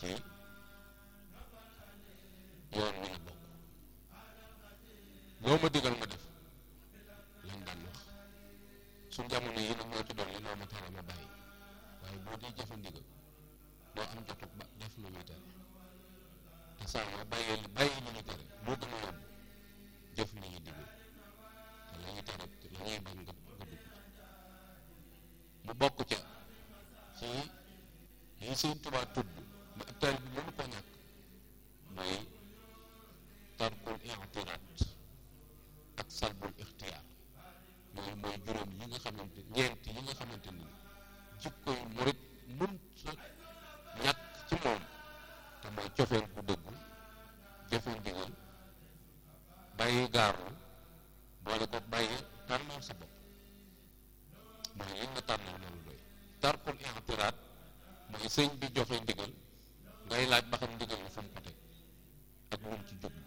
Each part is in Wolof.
ci yoon wi la bokk loo ma digal ma def lañ daan wax suñ jamono yi nag ñoo ci doon li loo ma tere ma bàyyi waaye boo di jëfe ndigal doo am jotu ba def lu ñuy tere te saa yoo bàyyi li ñu tere moo gën a yomb jëf li ñuy digal te la ñuy tere la ñuy bañ nga dugg mu bokk ca ci yi Sëñ Tuubaa tudd ba ab taalibe bi mënu ko ñàkk mooy tarkul i'tiraad ak salbul ixtiyaar mooy juróom yi nga xamante ñeent yi nga xamante ni jikkoy murit mën sa ñàkk ci moom te mooy cofeel bu dëggu jëfe ndigal bàyyi gaarlu boole ko bàyyi tànnal sa bopp mooy li nga tànnal na lu doy tarkul i'tiraad mooy sëñ bi joxe ndigal ngay laaj ba xam ndigal la fu mu ko teg ak lu mu ci jublu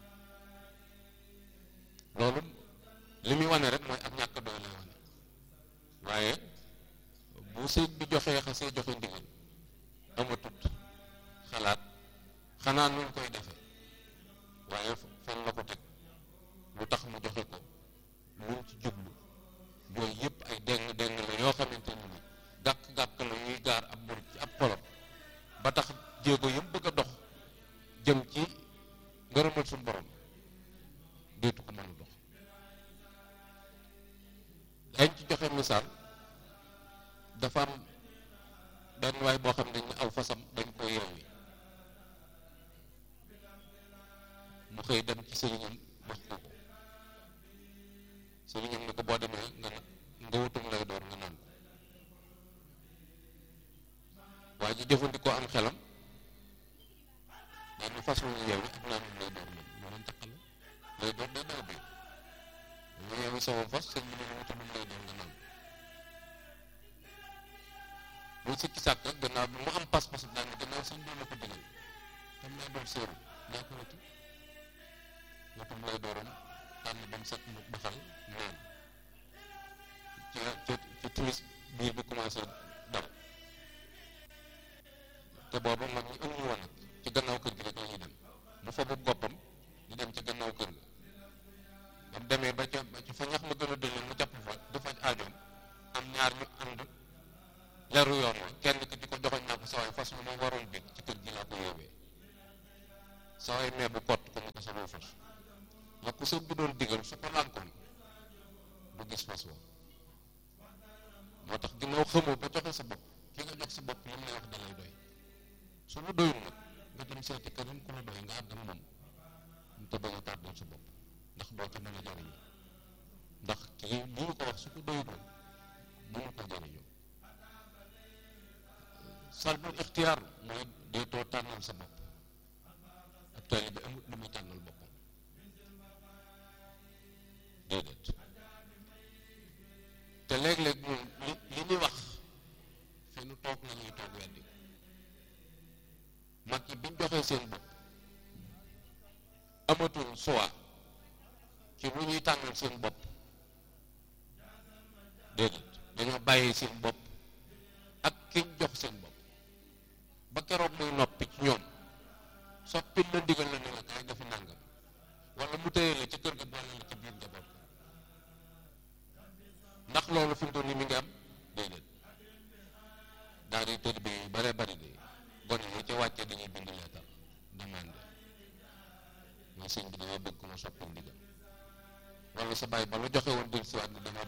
loolu li muy wane rek mooy ak ñàkk doy lay wane waaye bu sëñ bi xasee joxe ndigal amatut xalaat xanaa nu koy defee waaye fan la ko teg lu tax mu joxe ko lu mu ci jublu yooyu yëpp ay deng la yoo xamante ni gàkk-gàkk la ñuy gaar ab murit ci ab xolam ba tax jéego yëpp bëgg a dox jëm ci ngërëmal suñu borom déetu ko mën a dox dañ ci joxe misaal dafa am benn waay boo xam ne dañ aw fasam dañ ko yeewi mu xëy dem ci sëriñam wax ko sëriñam ne ko boo demee nga wutum lay door nga naan waaye ji jëfandikoo am xelam daal fas wu ñu yeewi ak naanum lay door moom moo leen taqale lay door day daw bi ñu yeewi sama fas sëñ bi ne wutum lay door nga naan muy sikki sàkk gannaaw bi mu am pas-pas daal ne gannaaw sëñ doon la ko digal tam lay door séeru naa ko wutum lay dooram tànn ba mu set mu baxal naan ci timis biir bi commencé daw te boobu mag ñi ëmb woon nag ci gannaaw kër gi rek la ñuy dem mu fa bu boppam di dem ci gannaaw kër ga ba mu demee ba ca fa ñax ma gën a dëlle mu jàpp fa di faj aajoom am ñaar ñu ànd leeru yoon wa kenn ki di ko joxoñ naa ko sawaay fas ma waroon bi ci kër gi laa ko yóbbee sawaay mee bu kott ko mu ko saboo fas nga ku sëñ bi doon digal su ko lànkoon du gis fas wa moo tax ginnaaw xamoo ba joxe sa bopp ki nga jox sa bopp li mu lay wax da lay doy su la doyul nag nga dem seeti keneen ku la doy nga ànd ak moom mu te bañ a tàddal sa bopp ndax doo ko mën a jariñu ndax kii li ñu ko wax su ko doyuloon mënu ko jariñu salbul ixtiyaar mooy deetoo tànnal sa bopp ak taalibe bi amut lu muy tànnal boppam déedéet te léeg-léeg ñun li ñuy wax fi nu toog la ñuy toog weddi mag yi biñ joxee seen bopp amatul choix ci lu ñuy tànnal seen bopp déedéet dañoo bàyyee seen bopp ak kiñ jox seen bopp ba keroog muy noppi ci ñoom soppil la ndigal la ne la kaay dafi nàngam wala mu téye la ci kër ga boole la ci biir njaboot ndax loolu fi mu toll nii mi ngi am déedéet daal di tëdd bi yu bare bari de gone yi ci wàccee dañuy bind leetar demande mais sëñ bi dañoo bëgg ko ma soppil ndigal wala sa bàyyi ba la joxe woon dil siwaat ni dama